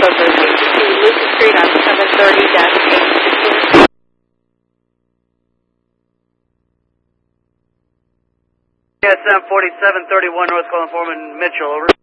association to Lucas Street on 730-816. Yeah, 74731 North calling Foreman Mitchell, over.